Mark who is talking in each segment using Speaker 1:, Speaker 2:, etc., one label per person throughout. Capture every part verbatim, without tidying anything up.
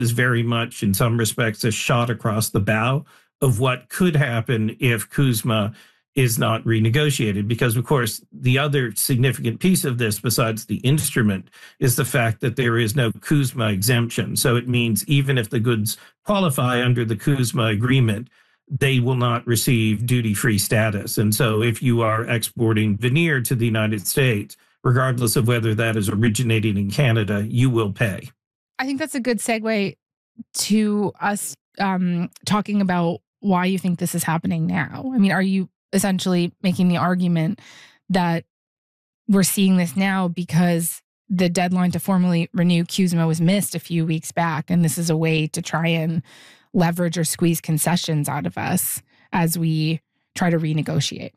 Speaker 1: is very much, in some respects, a shot across the bow of what could happen if CUSMA is not renegotiated. Because, of course, the other significant piece of this, besides the instrument, is the fact that there is no CUSMA exemption. So it means even if the goods qualify under the CUSMA agreement, they will not receive duty-free status. And so if you are exporting veneer to the United States, regardless of whether that is originating in Canada, you will pay.
Speaker 2: I think that's a good segue to us um, talking about why you think this is happening now. I mean, are you essentially making the argument that we're seeing this now because the deadline to formally renew CUSMA was missed a few weeks back, and this is a way to try and leverage or squeeze concessions out of us as we try to renegotiate?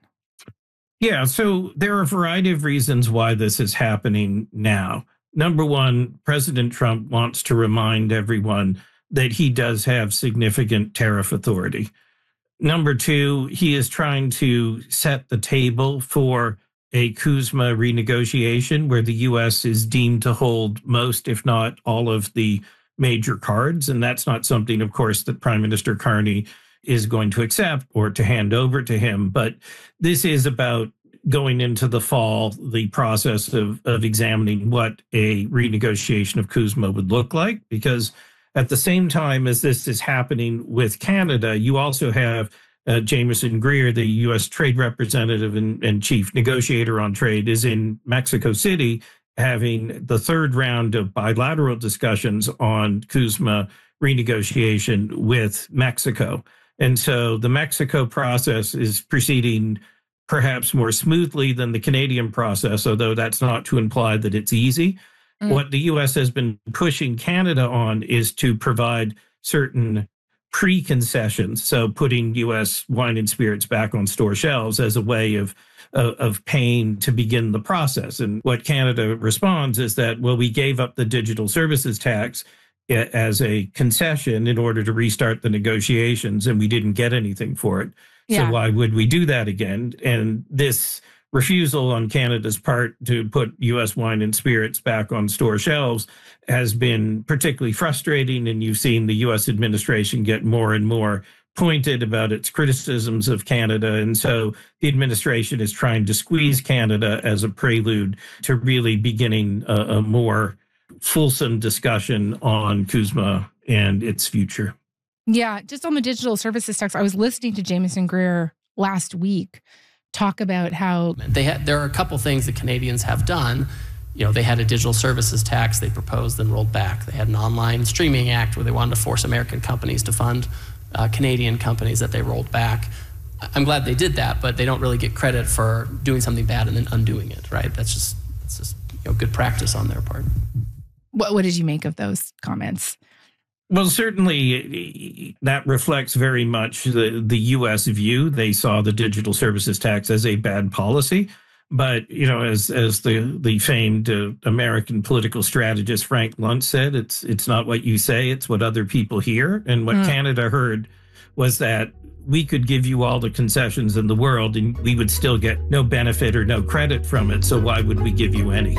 Speaker 1: Yeah, so there are a variety of reasons why this is happening now. Number one, President Trump wants to remind everyone that he does have significant tariff authority. Number two, he is trying to set the table for a CUSMA renegotiation where the U S is deemed to hold most, if not all, of the major cards. And that's not something, of course, that Prime Minister Carney is going to accept or to hand over to him. But this is about going into the fall, the process of, of examining what a renegotiation of CUSMA would look like, because at the same time as this is happening with Canada, you also have uh, Jamieson Greer, the U S trade representative and, and chief negotiator on trade, is in Mexico City having the third round of bilateral discussions on CUSMA renegotiation with Mexico. And so the Mexico process is proceeding perhaps more smoothly than the Canadian process, although that's not to imply that it's easy. Mm. What the U S has been pushing Canada on is to provide certain pre-concessions, so putting U S wine and spirits back on store shelves as a way of, of, of paying to begin the process. And what Canada responds is that, well, we gave up the digital services tax as a concession in order to restart the negotiations, and we didn't get anything for it. Yeah. So why would we do that again? And this refusal on Canada's part to put U S wine and spirits back on store shelves has been particularly frustrating. And you've seen the U S administration get more and more pointed about its criticisms of Canada. And so the administration is trying to squeeze Canada as a prelude to really beginning a, a more fulsome discussion on CUSMA and its future.
Speaker 2: Yeah, just on the digital services tax, I was listening to Jamieson Greer last week talk about how
Speaker 3: they had, there are a couple things that Canadians have done. You know, they had a digital services tax they proposed and rolled back. They had an online streaming act where they wanted to force American companies to fund uh, Canadian companies that they rolled back. I'm glad they did that, but they don't really get credit for doing something bad and then undoing it, right? That's just, that's just you know, good practice on their part.
Speaker 2: What, what did you make of those comments?
Speaker 1: Well, certainly that reflects very much the, the U S view. They saw the digital services tax as a bad policy. But, you know, as as the, the famed uh, American political strategist Frank Luntz said, it's it's not what you say, it's what other people hear. And what mm. Canada heard was that we could give you all the concessions in the world and we would still get no benefit or no credit from it. So why would we give you any?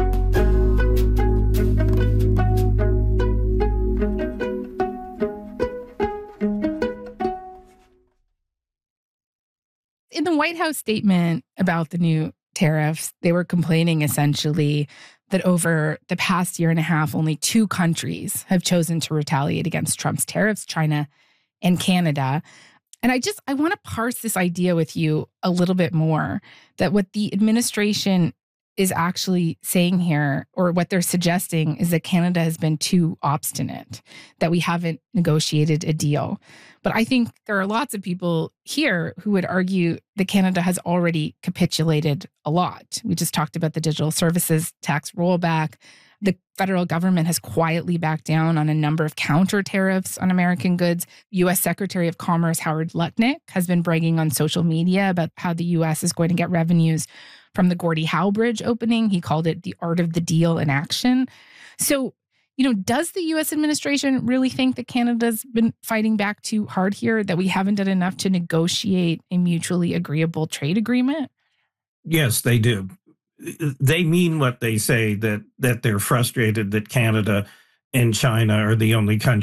Speaker 2: In the White House statement about the new tariffs, they were complaining essentially that over the past year and a half, only two countries have chosen to retaliate against Trump's tariffs, China and Canada. And I just, I want to parse this idea with you a little bit more, that what the administration is actually saying here, or what they're suggesting, is that Canada has been too obstinate, that we haven't negotiated a deal. But I think there are lots of people here who would argue that Canada has already capitulated a lot. We just talked about the digital services tax rollback. The federal government has quietly backed down on a number of counter tariffs on American goods. U S Secretary of Commerce Howard Lutnick has been bragging on social media about how the U S is going to get revenues from the Gordie Howe Bridge opening. He called it the art of the deal in action. So, you know, does the U S administration really think that Canada's been fighting back too hard here, that we haven't done enough to negotiate a mutually agreeable trade agreement?
Speaker 1: Yes, they do. They mean what they say, that that they're frustrated that Canada and China are the only countries